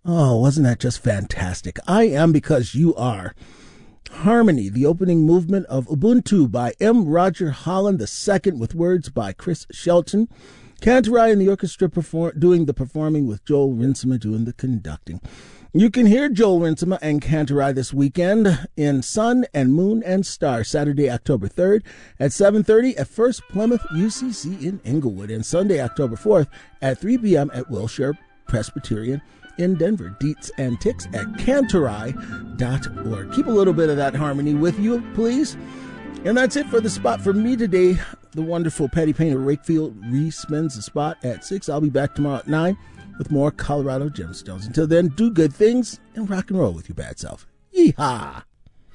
Oh, wasn't that just fantastic? I am because you are. Harmony, the opening movement of Ubuntu by M. Roger Holland II with words by Chris Shelton. Cantorai and the orchestra doing the performing with Joel Rinsema doing the conducting. You can hear Joel Rinsema and Cantorai this weekend in Sun and Moon and Star, Saturday, October 3rd at 7:30 at First Plymouth UCC in Inglewood, and Sunday, October 4th at 3 p.m. at Wilshire Presbyterian in Denver. Deets and ticks at cantorai.org. Keep a little bit of that harmony with you, please. And that's it for the spot for me today. The wonderful Patty Payne of Rakefield re-spins the spot at 6. I'll be back tomorrow at 9 with more Colorado Gemstones. Until then, do good things and rock and roll with your bad self. Yeehaw!